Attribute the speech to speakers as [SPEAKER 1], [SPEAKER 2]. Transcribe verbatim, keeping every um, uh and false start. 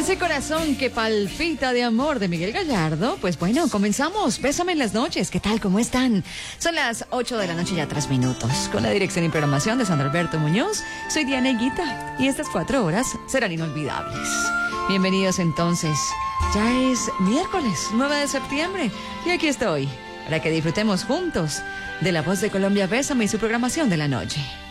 [SPEAKER 1] ese corazón que palpita de amor de Miguel Gallardo, pues bueno, comenzamos. Bésame en las noches. ¿Qué tal? ¿Cómo están? Son las ocho de la noche, ya tres minutos. Con la dirección y programación de Sandro Alberto Muñoz, soy Diana Higuita y estas cuatro horas serán inolvidables. Bienvenidos entonces. Ya es miércoles nueve de septiembre y aquí estoy para que disfrutemos juntos de La Voz de Colombia. Bésame y su programación de la noche.